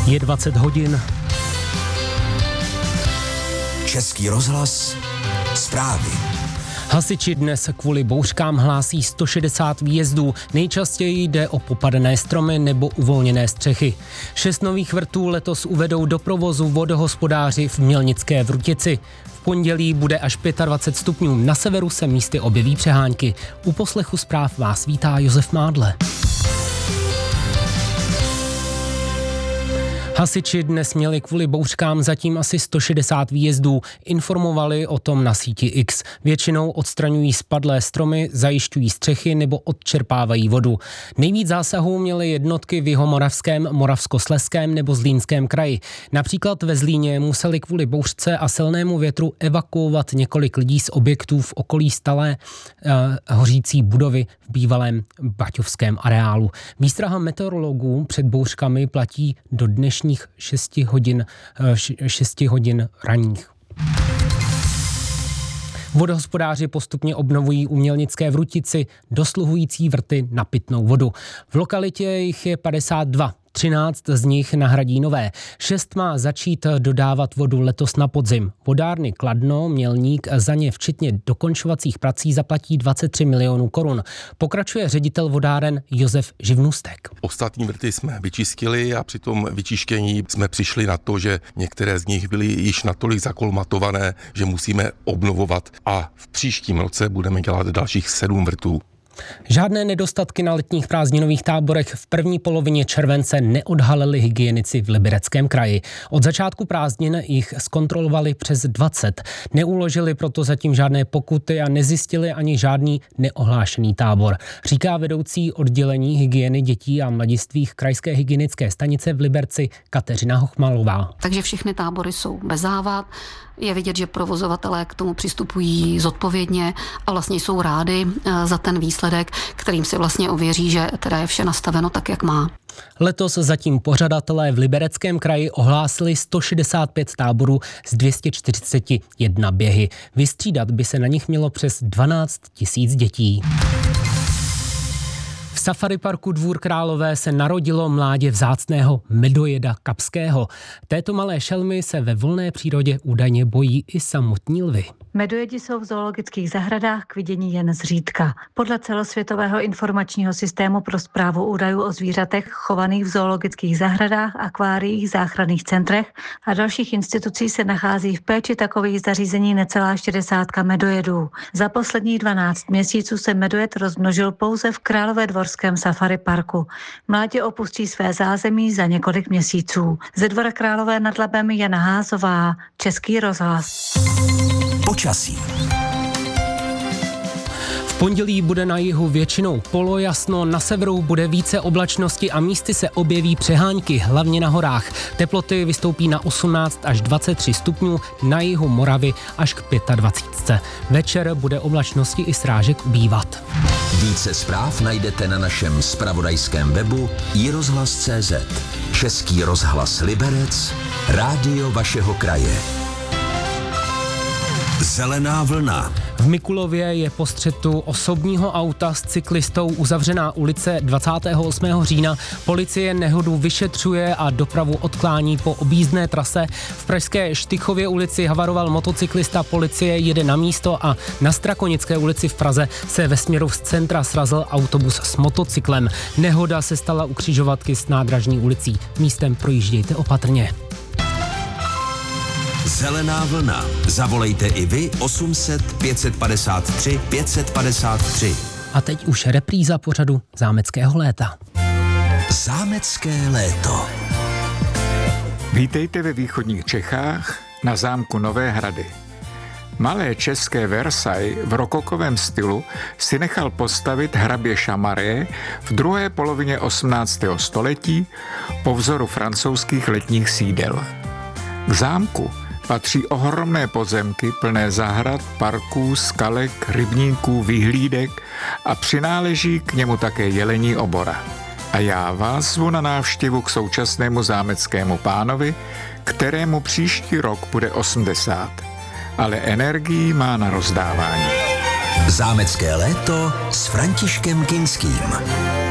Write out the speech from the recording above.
Je 20 hodin. Český rozhlas, zprávy. Hasiči dnes kvůli bouřkám hlásí 160 výjezdů. Nejčastěji jde o popadené stromy nebo uvolněné střechy. 6 nových vrtů letos uvedou do provozu vodohospodáři v Mělnické Vrutici. V pondělí bude až 25 stupňů. Na severu se místy objeví přehánky. U poslechu zpráv vás vítá Josef Mádle. Hasiči dnes měli kvůli bouřkám zatím asi 160 výjezdů. Informovali o tom na síti X. Většinou odstraňují spadlé stromy, zajišťují střechy nebo odčerpávají vodu. Nejvíc zásahů měly jednotky v Jihomoravském, Moravskoslezském nebo Zlínském kraji. Například ve Zlíně museli kvůli bouřce a silnému větru evakuovat několik lidí z objektů v okolí stalé hořící budovy v bývalém baťovském areálu. Výstraha meteorologů před bouřkami platí do dnešních 6 hodin ranních. Vodohospodáři postupně obnovují u Mělnické Vrutici dosluhující vrty na pitnou vodu. V lokalitě jich je 52. 13 z nich nahradí nové. 6 má začít dodávat vodu letos na podzim. Vodárny Kladno, Mělník za ně včetně dokončovacích prací zaplatí 23 milionů korun. Pokračuje ředitel vodáren Josef Živnůstek. Ostatní vrty jsme vyčistili a při tom vyčištění jsme přišli na to, že některé z nich byly již natolik zakolmatované, že musíme obnovovat a v příštím roce budeme dělat dalších 7 vrtů. Žádné nedostatky na letních prázdninových táborech v první polovině července neodhalili hygienici v Libereckém kraji. Od začátku prázdnin jich zkontrolovali přes 20. Neuložili proto zatím žádné pokuty a nezjistili ani žádný neohlášený tábor, říká vedoucí oddělení hygieny dětí a mladistvých krajské hygienické stanice v Liberci Kateřina Hochmalová. Takže všechny tábory jsou bez závad. Je vidět, že provozovatelé k tomu přistupují zodpovědně a vlastně jsou rádi za ten výsledek, kterým si vlastně ověří, že teda je vše nastaveno tak, jak má. Letos zatím pořadatelé v Libereckém kraji ohlásili 165 táborů z 241 běhy. Vystřídat by se na nich mělo přes 12 000 dětí. V safari parku Dvůr Králové se narodilo mládě vzácného medojeda kapského. Této malé šelmy se ve volné přírodě údajně bojí i samotní lvy. Medojedi jsou v zoologických zahradách k vidění jen zřídka. Podle celosvětového informačního systému pro správu údajů o zvířatech chovaných v zoologických zahradách, akváriích, záchranných centrech a dalších institucí se nachází v péči takových zařízení necelá 60 medojedů. Za posledních 12 měsíců se medojed rozmnožil pouze v Královédvorském safari parku. Mládě opustí své zázemí za několik měsíců. Ze Dvora Králové nad Labem Jana Házová, Český rozhlas. Počasí. V pondělí bude na jihu většinou polojasno, na severu bude více oblačnosti a místy se objeví přehánky, hlavně na horách. Teploty vystoupí na 18 až 23 stupňů, na jihu Moravy až k 25. Večer bude oblačnosti i srážek ubývat. Více zpráv najdete na našem zpravodajském webu iRozhlas.cz. Český rozhlas Liberec, rádio vašeho kraje. Zelená vlna. V Mikulově je po střetu osobního auta s cyklistou uzavřená ulice 28. října. Policie nehodu vyšetřuje a dopravu odklání po objízdné trase. V pražské Štychově ulici havaroval motocyklista, policie jede na místo a na Strakonické ulici v Praze se ve směru z centra srazil autobus s motocyklem. Nehoda se stala u křižovatky s Nádražní ulicí. Místem projíždějte opatrně. Zelená vlna. Zavolejte i vy 800 553 553. A teď už repríza pořadu Zámeckého léta. Zámecké léto. Vítejte ve východních Čechách na zámku Nové Hrady. Malé české Versailles v rokokovém stylu si nechal postavit hrabě Chamaré v druhé polovině 18. století po vzoru francouzských letních sídel. K zámku patří ohromné pozemky plné zahrad, parků, skalek, rybníků, vyhlídek a přináleží k němu také jelení obora. A já vás zvu na návštěvu k současnému zámeckému pánovi, kterému příští rok bude 80. Ale energii má na rozdávání. Zámecké léto s Františkem Kinským.